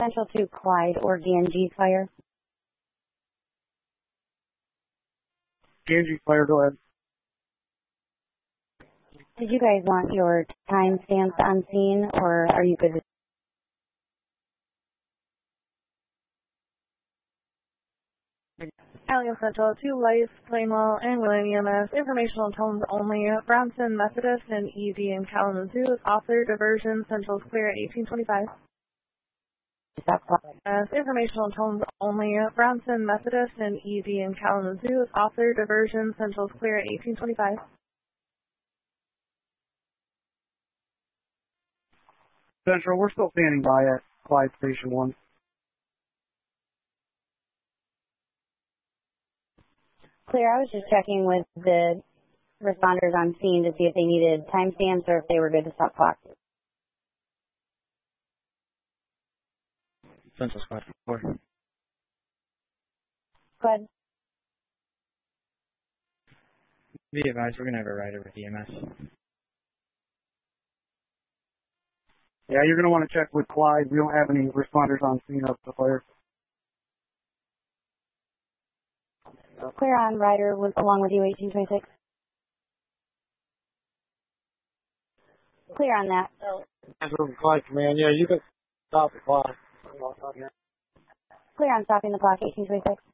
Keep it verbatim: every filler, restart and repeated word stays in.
Central to Clyde or Ganges Fire. Ganges Fire, go ahead. Did you guys want your timestamps on scene, or are you good with Alliance Central to Life, Plainwell, and William E M S. Informational tones only. Brownson Methodist and E D in Kalamazoo. Author diversion. Central's clear at eighteen twenty-five. As informational tones only. Brownson Methodist and E D in Kalamazoo. Author diversion. Central's clear at eighteen twenty-five. Central, we're still standing by at Clyde Station one. Clear? I was just checking with the responders on scene to see if they needed timestamps or if they were good to stop clock. Central Squad four. Go ahead. Be advised, we're going to have a rider with E M S. Yeah, you're going to want to check with Clyde. We don't have any responders on scene of the fire. Clear on rider with, along with you, eighteen twenty-six. Clear on that. Clyde Command, yeah, you can stop the clock. Clear on stopping the clock, eighteen twenty-six.